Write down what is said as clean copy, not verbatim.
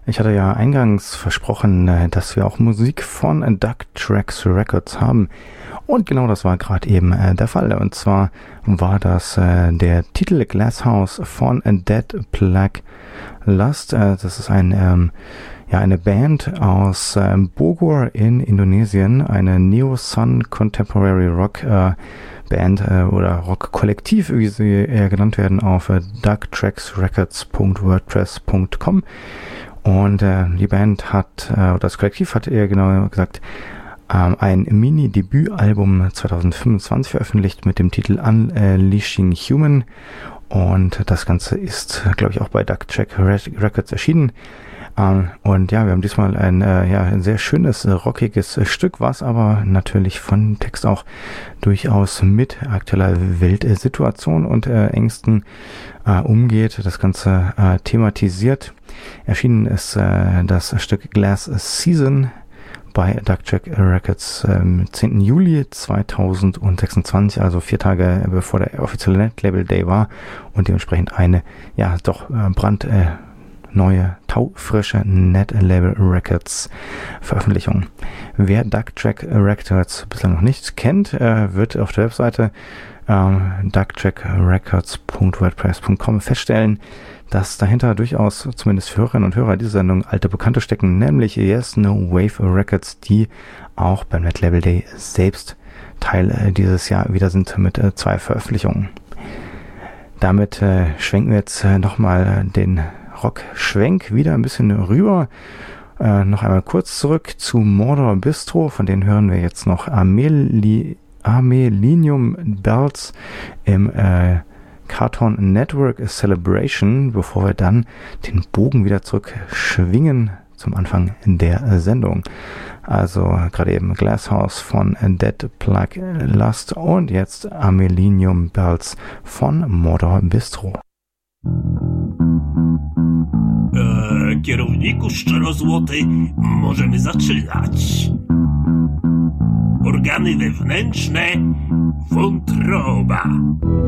Ich hatte ja eingangs versprochen, dass wir auch Musik von Duck Tracks Records haben. Und genau das war gerade eben der Fall. Und zwar war das der Titel Glasshouse von Dead Plague Lust. Das ist eine Band aus Bogor in Indonesien, eine Neo-Sun Contemporary Rock Band oder Rock-Kollektiv, wie sie eher genannt werden, auf ducktracksrecords.wordpress.com. Und die Band hat, oder das Kollektiv hat eher genauer gesagt, ein Mini-Debütalbum 2025 veröffentlicht mit dem Titel Unleashing Human. Und das Ganze ist, glaube ich, auch bei Duck Track Records erschienen. Und ja, wir haben diesmal ein sehr schönes, rockiges Stück, was aber natürlich von Text auch durchaus mit aktueller Weltsituation und Ängsten umgeht, das Ganze thematisiert. Erschienen ist das Stück Glass Season bei Duck Track Records 10. Juli 2026, also 4 Tage bevor der offizielle Netlabel Day war und dementsprechend eine brandneue, taufrische Netlabel Records Veröffentlichung. Wer Duck Track Records bislang noch nicht kennt, wird auf der Webseite ducktrackrecords.wordpress.com feststellen, dass dahinter durchaus, zumindest für Hörerinnen und Hörer dieser Sendung, alte Bekannte stecken, nämlich Yes No Wave Records, die auch beim Netlabel Day selbst Teil dieses Jahr wieder sind mit 2 Veröffentlichungen. Damit schwenken wir jetzt nochmal den Rock-Schwenk wieder ein bisschen rüber. Noch einmal kurz zurück zu Mordor Bistro, von denen hören wir jetzt noch Amelinium Bells im Cartoon Network Celebration, bevor wir dann den Bogen wieder zurück schwingen zum Anfang der Sendung. Also gerade eben Glasshouse von Dead Plague Lust und jetzt Amelinium Bells von Mordor Bistro. Kierowniku szczerozłoty, możemy zaczynać. Organy wewnętrzne, wątroba.